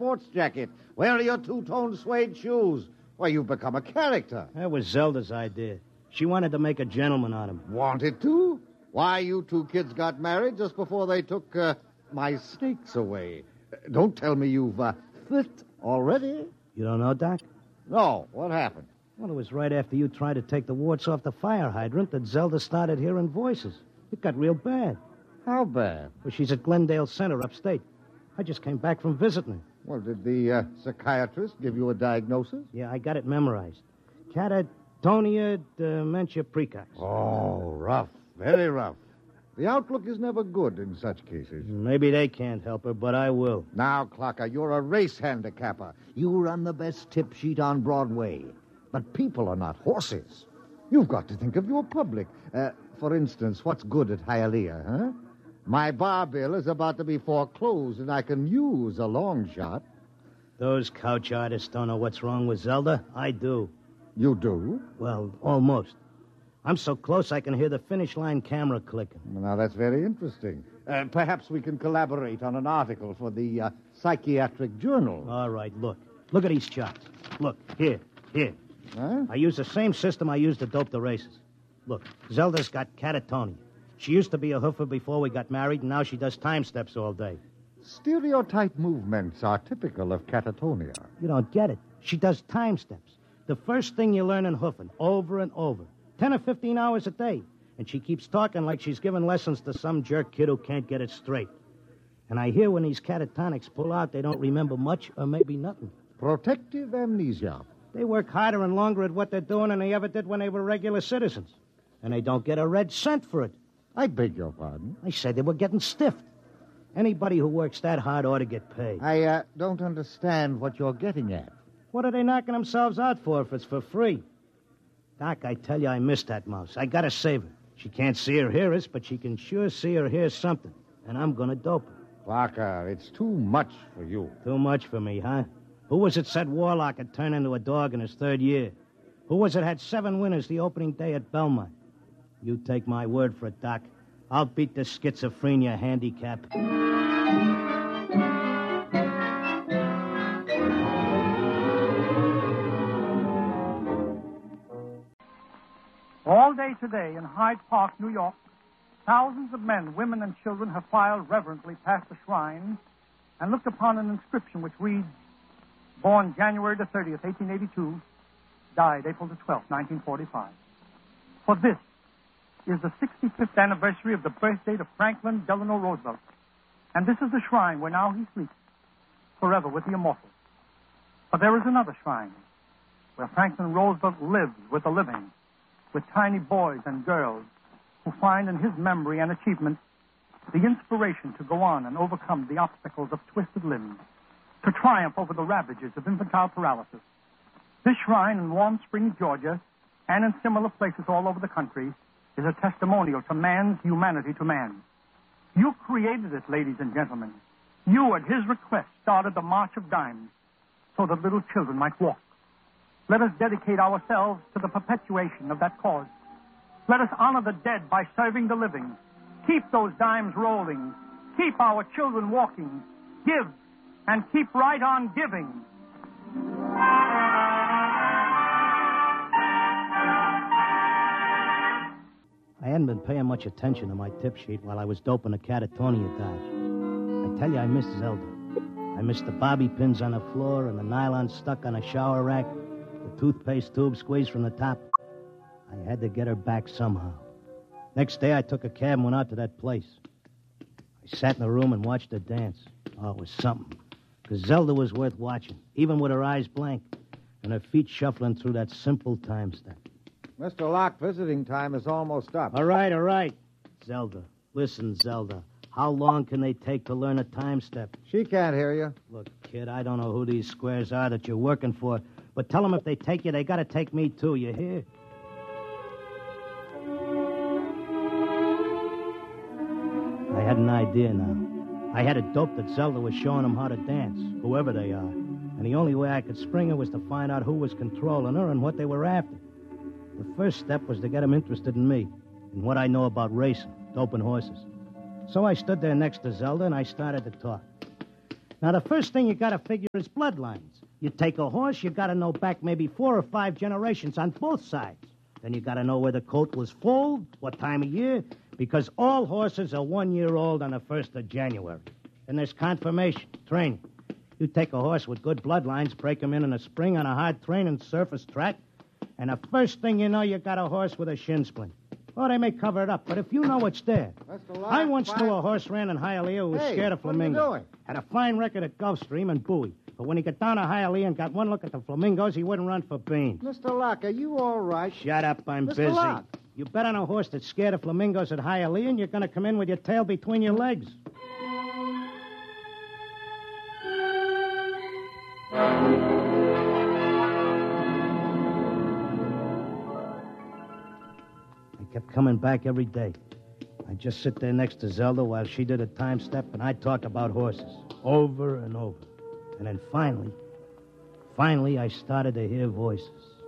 sports jacket. Wear your two-tone suede shoes. Why, you've become a character. That was Zelda's idea. She wanted to make a gentleman out of him. Wanted to? Why, you two kids got married just before they took my snakes away. Don't tell me you've flipped already. You don't know, Doc? No. What happened? Well, it was right after you tried to take the warts off the fire hydrant that Zelda started hearing voices. It got real bad. How bad? Well, she's at Glendale Center upstate. I just came back from visiting her. Well, did the psychiatrist give you a diagnosis? Yeah, I got it memorized. Catatonia dementia precox. Oh, rough. Very rough. The outlook is never good in such cases. Maybe they can't help her, but I will. Now, Clocker, you're a race handicapper. You run the best tip sheet on Broadway. But people are not horses. You've got to think of your public. For instance, what's good at Hialeah, huh? My bar bill is about to be foreclosed, and I can use a long shot. Those couch artists don't know what's wrong with Zelda. I do. You do? Well, almost. I'm so close I can hear the finish line camera clicking. Well, now, that's very interesting. Perhaps we can collaborate on an article for the Psychiatric Journal. All right, look. Look at these charts. Look, here. Huh? I use the same system I used to dope the races. Look, Zelda's got catatonia. She used to be a hoofer before we got married, and now she does time steps all day. Stereotype movements are typical of catatonia. You don't get it. She does time steps. The first thing you learn in hoofing, over and over. 10 or 15 hours a day. And she keeps talking like she's giving lessons to some jerk kid who can't get it straight. And I hear when these catatonics pull out, they don't remember much or maybe nothing. Protective amnesia. They work harder and longer at what they're doing than they ever did when they were regular citizens. And they don't get a red cent for it. I beg your pardon? I said they were getting stiffed. Anybody who works that hard ought to get paid. I don't understand what you're getting at. What are they knocking themselves out for if it's for free? Doc, I tell you, I miss that mouse. I gotta save her. She can't see or hear us, but she can sure see or hear something. And I'm gonna dope her. Clarker, it's too much for you. Too much for me, huh? Who was it said Warlock had turned into a dog in his third year? Who was it had 7 winners the opening day at Belmont? You take my word for it, Doc. I'll beat the schizophrenia handicap. All day today in Hyde Park, New York, thousands of men, women, and children have filed reverently past the shrine and looked upon an inscription which reads, born January the 30th, 1882, died April the 12th, 1945. For this is the 65th anniversary of the birth date of Franklin Delano Roosevelt. And this is the shrine where now he sleeps, forever with the immortals. But there is another shrine where Franklin Roosevelt lives with the living, with tiny boys and girls who find in his memory and achievement the inspiration to go on and overcome the obstacles of twisted limbs, to triumph over the ravages of infantile paralysis. This shrine in Warm Springs, Georgia, and in similar places all over the country, is a testimonial to man's humanity to man. You created it, ladies and gentlemen. You, at his request, started the March of Dimes so that little children might walk. Let us dedicate ourselves to the perpetuation of that cause. Let us honor the dead by serving the living. Keep those dimes rolling. Keep our children walking. Give, and keep right on giving. I hadn't been paying much attention to my tip sheet while I was doping a catatonia dodge. I tell you, I missed Zelda. I missed the bobby pins on the floor and the nylon stuck on a shower rack, the toothpaste tube squeezed from the top. I had to get her back somehow. Next day, I took a cab and went out to that place. I sat in the room and watched her dance. Oh, it was something. Because Zelda was worth watching, even with her eyes blank and her feet shuffling through that simple time step. Mr. Locke, visiting time is almost up. All right. Zelda. Listen, Zelda. How long can they take to learn a time step? She can't hear you. Look, kid, I don't know who these squares are that you're working for, but tell them if they take you, they got to take me, too. You hear? I had an idea now. I had a dope that Zelda was showing them how to dance, whoever they are. And the only way I could spring her was to find out who was controlling her and what they were after. The first step was to get them interested in me, in what I know about racing, doping horses. So I stood there next to Zelda, and I started to talk. Now, the first thing you got to figure is bloodlines. You take a horse, you got to know back maybe 4 or 5 generations on both sides. Then you got to know where the coat was foaled, what time of year, because all horses are 1 year old on the 1st of January. Then there's confirmation, training. You take a horse with good bloodlines, break him in the spring on a hard training surface track, and the first thing you know, you got a horse with a shin splint. Oh, they may cover it up, but if you know it's there. I once knew a horse ran in Hialeah who was scared of flamingo. What are you doing? Had a fine record at Gulfstream and Bowie. But when he got down to Hialeah and got one look at the flamingos, he wouldn't run for beans. Mr. Locke, are you all right? Shut up, I'm Mr. busy. Locke. You bet on a horse that's scared of flamingos at Hialeah, and you're going to come in with your tail between your legs. I kept coming back every day. I'd just sit there next to Zelda while she did a time step, and I'd talk about horses over and over. And then finally, I started to hear voices.